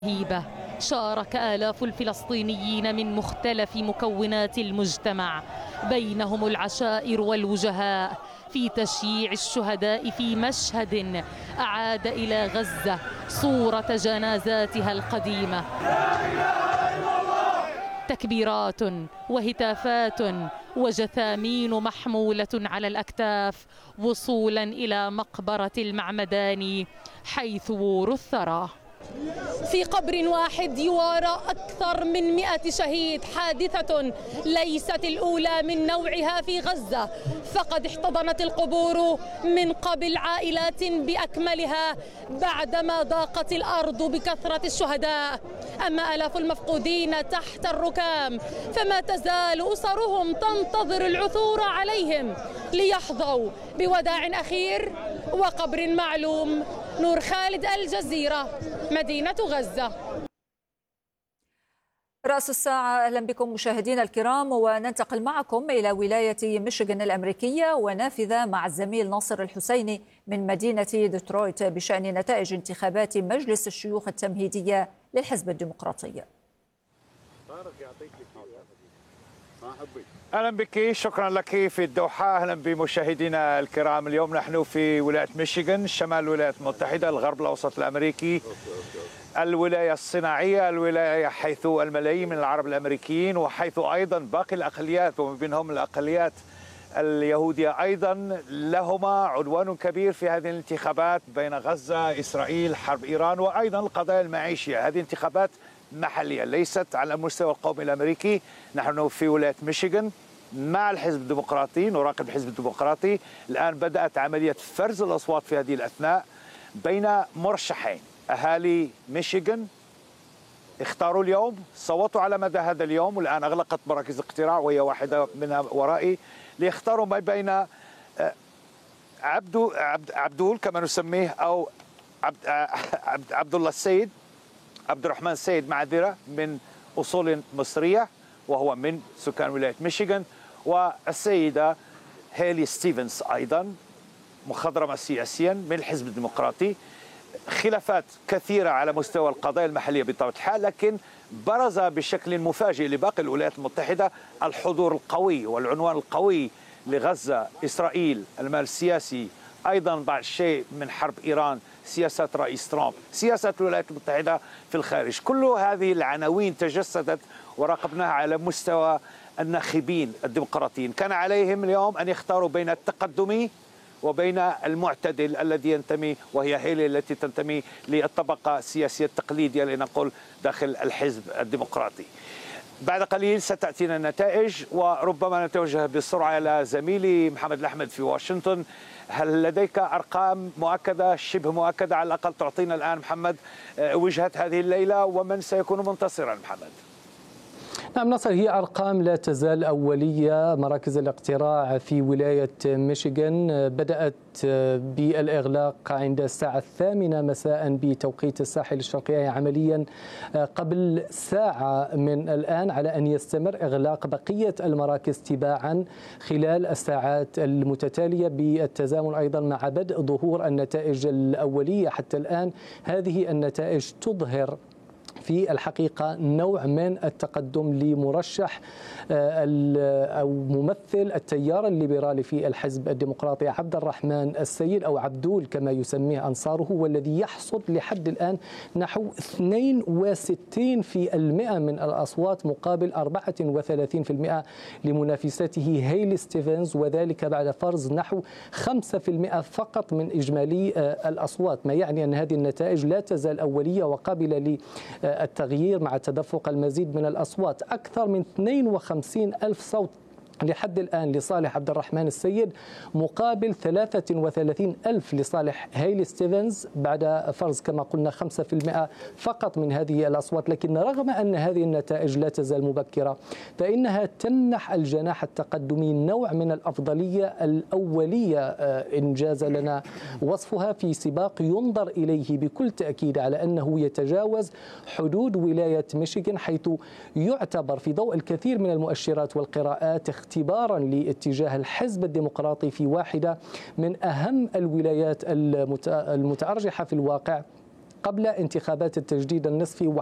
رهيبة شارك آلاف الفلسطينيين من مختلف مكونات المجتمع بينهم العشائر والوجهاء في تشييع الشهداء في مشهد أعاد إلى غزة صورة جنازاتها القديمة. تكبيرات وهتافات وجثامين محمولة على الأكتاف وصولا إلى مقبرة المعمداني حيث وور الثرى. في قبر واحد يوارى أكثر من 100 شهيد، حادثة ليست الأولى من نوعها في غزة، فقد احتضنت القبور من قبل عائلات بأكملها بعدما ضاقت الأرض بكثرة الشهداء. أما آلاف المفقودين تحت الركام فما تزال أسرهم تنتظر العثور عليهم ليحظوا بوداع أخير وقبر معلوم. نور خالد، الجزيرة، مدينة غزة. رأس الساعة، أهلا بكم مشاهدينا الكرام، وننتقل معكم إلى ولاية ميشيغان الأمريكية ونافذة مع الزميل ناصر الحسيني من مدينة ديترويت بشأن نتائج انتخابات مجلس الشيوخ التمهيدية للحزب الديمقراطي. أهلا بك، شكرا لك في الدوحة. أهلا بمشاهدينا الكرام. اليوم نحن في ولاية ميشيغان، شمال الولايات المتحدة، الغرب الأوسط الأمريكي، الولاية الصناعية، الولاية حيث الملايين من العرب الأمريكيين وحيث أيضا باقي الأقليات ومن بينهم الأقليات اليهودية أيضا لهما عنوان كبير في هذه الانتخابات بين غزة، إسرائيل، حرب إيران، وأيضا القضايا المعيشية. هذه انتخابات محلية ليست على المستوى القومي الأمريكي. نحن في ولاية ميشيغان مع الحزب الديمقراطي، نراقب الحزب الديمقراطي. الآن بدأت عملية فرز الأصوات في هذه الأثناء بين مرشحين. أهالي ميشيغان اختاروا اليوم، صوتوا على مدى هذا اليوم، والآن أغلقت مراكز الاقتراع وهي واحدة منها ورائي، ليختاروا ما بين عبدول كما نسميه، أو عبد الله السيد، عبد الرحمن السيد معذرة، من أصول مصرية وهو من سكان ولاية ميشيغان، والسيدة هيلي ستيفنز أيضا مخضرمة سياسيا من الحزب الديمقراطي. خلافات كثيرة على مستوى القضايا المحلية بطبيعة الحال، لكن برز بشكل مفاجئ لباقي الولايات المتحدة الحضور القوي والعنوان القوي لغزة، إسرائيل، المال السياسي، أيضا بعض شيء من حرب إيران، سياسة رئيس ترامب، سياسة الولايات المتحدة في الخارج. كل هذه العناوين تجسدت وراقبناها على مستوى الناخبين الديمقراطيين. كان عليهم اليوم أن يختاروا بين التقدمي وبين المعتدل الذي ينتمي، وهي هيلي التي تنتمي للطبقة السياسية التقليدية لنقول داخل الحزب الديمقراطي. بعد قليل ستأتينا النتائج، وربما نتوجه بسرعة إلى زميلي محمد الأحمد في واشنطن. هل لديك أرقام مؤكدة، شبه مؤكدة على الأقل، تعطينا الآن محمد وجهة هذه الليلة ومن سيكون منتصرا؟ محمد. نعم نصر، هي أرقام لا تزال أولية. مراكز الاقتراع في ولاية ميشيغان بدأت بالإغلاق عند الساعة 8 مساء بتوقيت الساحل الشرقي، عمليا قبل ساعة من الآن، على أن يستمر إغلاق بقية المراكز تباعا خلال الساعات المتتالية، بالتزامن أيضا مع بدء ظهور النتائج الأولية. حتى الآن هذه النتائج تظهر في الحقيقة نوع من التقدم لمرشح أو ممثل التيار الليبرالي في الحزب الديمقراطي عبد الرحمن السيد، أو عبدول كما يسميه أنصاره، والذي يحصد لحد الآن نحو 62% من الأصوات مقابل 34% لمنافسته هيلي ستيفنز، وذلك بعد فرز نحو 5% فقط من إجمالي الأصوات، ما يعني أن هذه النتائج لا تزال أولية وقابلة التغيير مع تدفق المزيد من الأصوات. أكثر من 52 ألف صوت لحد الآن لصالح عبد الرحمن السيد مقابل 33 ألف لصالح هيلي ستيفنز، بعد فرز كما قلنا 5% فقط من هذه الأصوات. لكن رغم أن هذه النتائج لا تزال مبكرة، فإنها تمنح الجناح التقدمي نوع من الأفضلية الأولية، إن جاز لنا وصفها، في سباق ينظر إليه بكل تأكيد على أنه يتجاوز حدود ولاية ميشيغان، حيث يعتبر في ضوء الكثير من المؤشرات والقراءات اختبارا لاتجاه الحزب الديمقراطي في واحدة من أهم الولايات المتأرجحة في الواقع قبل انتخابات التجديد النصفي